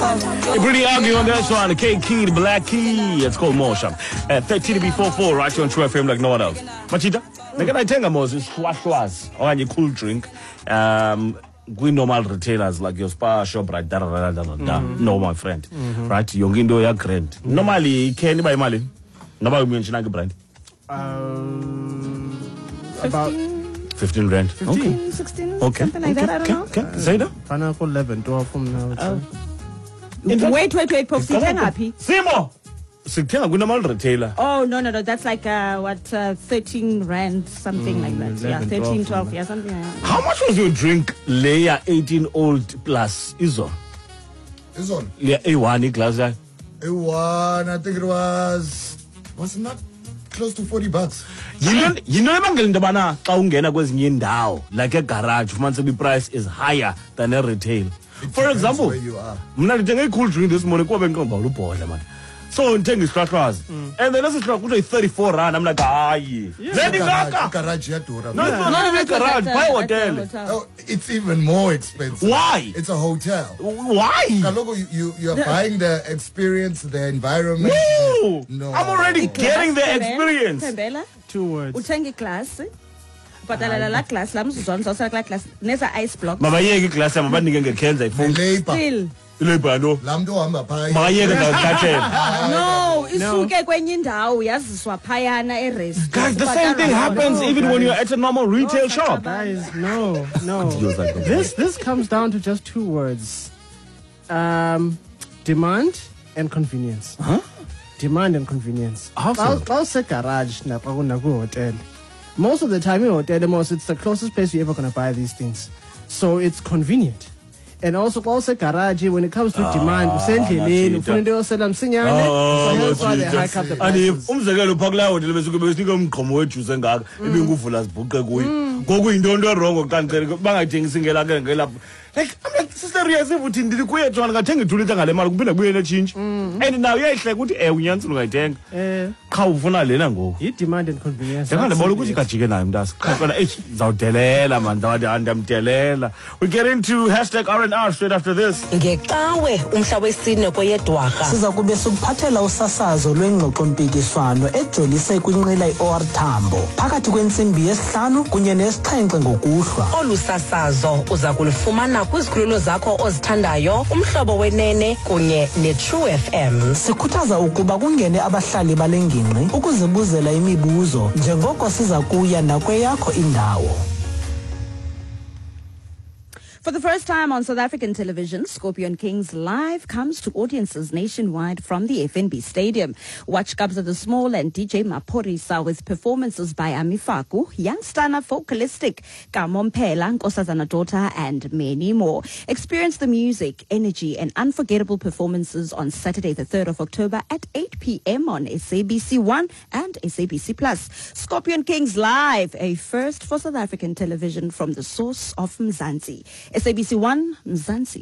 Pretty arguing on this one. K Key, the Black Key. It's called Motion. 13 to be 4-4, right here on True FM like no one else. Machita, I think I'm also schwas or any cool drink. We normal retailers like your Spar shop, right? No, my friend. Right? Yongindo ya grand. Normally, can you buy Mali? Nobody mention a brand. About 15 rand. 15, Okay. 16, Okay. something like that, I don't know. Okay. Zaida? Pineapple 11, 12 from now. Wait, Popsy, happy. Simo! Sithenga kunamal retailer. Oh, no, that's like, 13 rand, something like that. 11, Yeah, 13, 12, 12, yeah, something like that. How much was your drink layer 18 old plus? Izon? Yeah, A1 glass. A1, I think it was not close to $40. You know ebangela into bana xa ungena kwezinye indawo like a garage ufumanise the price is higher than a retail. For example, where you are. mna ndithenge cool drink this morning kuba bendiqonda uba ulubhodla man. So ndithenga isihlwahlwazi and then esihlwahlwazi kuthiwa 34 rand. I'm like hayi. Then Garage yadura. No, it's not even a garage. Buy a hotel. Oh, it's even more expensive. Why? It's a hotel. Why? Kalogo, you're buying the experience, the environment. No. I'm already getting the experience. Pembela, 2 words. uthenga class. Bhatala la class, la mzuzwana sawusala class, neza ice block. Mabayeke iglass yami abanike ngekhenza iphone. Labor. Still. Ilebha no. Lamdo hamba phaya. Mabayeke ngakhathela. No, isuke kwenye indawo yaziswa phayana Guys, the same thing happens even when you're at a normal retail shop. Guys, no. This comes down to just 2 words. Demand and convenience. Huh? Demand and convenience. How so? I'll say garage na hotel. Most of the time in hotel, it's the closest place you're ever gonna buy these things. So it's convenient. And also garage when it comes to demand, so that's why they hike up the prices. Umzekelo phakula hotel besuke besika umgqomo wejuice engaka ebenguvula sibhuqe kuyo. Ngoku into rongo kancela bangathengisi ngela like I'm like serious uthi ndili kuye John ngathenga ithulitha ngale mali kuphinda kubuye le change. And now uyayihleka uthi unyanisile ungayithenga. Cha ufuna lena ngoku. Yi demand and convenience. Ngibona ukuthi kajike nayo mntasi. Khona zawudelela man ndamdelela. We get into #R&R straight after this. Ngeqawe umhla wesine kweyeDwarha siza kube sikuphathela usasazo lwengxoxo-mpikiswano ejolise kwinqila iOR Tambo phakathi kwentsimbi yesihlanu kunye nesixhenxe ngokuhlwa. Olu sasazo uza kulufumana kwizikhululo zakho ozithandayo umhlobo wenene kunye neTrue FM. Sikhuthaza ukuba kungene abahlali bale ngingqi ukuzibuzela imibuzo njengoko siza kuya nakweyakho indawo. For the first time on South African television, Scorpion Kings Live comes to audiences nationwide from the FNB Stadium. Watch Kabza the Small and DJ Maphorisa with performances by Amifaku, Youngstana Vocalistic, Kamompela, Nkosazana Daughter, and many more. Experience the music, energy, and unforgettable performances on Saturday, the 3rd of October at 8 p.m. on SABC1 and SABC Plus. Scorpion Kings Live, a first for South African television from the source of Mzansi. SABC1 Mzansi.